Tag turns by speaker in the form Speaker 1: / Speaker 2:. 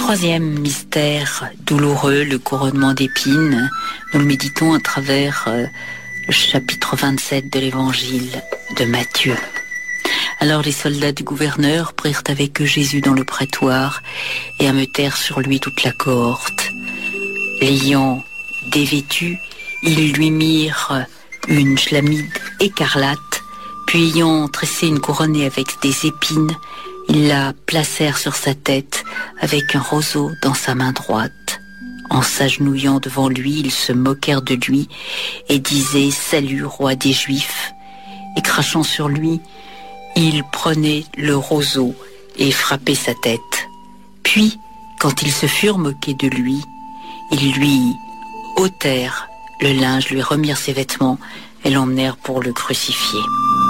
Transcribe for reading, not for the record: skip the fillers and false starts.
Speaker 1: Troisième mystère douloureux, le couronnement d'épines. Nous le méditons à travers le chapitre 27 de l'évangile de Matthieu. Alors les soldats du gouverneur prirent avec eux Jésus dans le prétoire et ameutèrent sur lui toute la cohorte. L'ayant dévêtu, ils lui mirent une chlamyde écarlate, puis ayant tressé une couronne avec des épines, ils la placèrent sur sa tête avec un roseau dans sa main droite. En s'agenouillant devant lui, ils se moquèrent de lui et disaient « Salut, roi des Juifs !» Et crachant sur lui, ils prenaient le roseau et frappaient sa tête. Puis, quand ils se furent moqués de lui, ils lui ôtèrent le linge, lui remirent ses vêtements et l'emmenèrent pour le crucifier.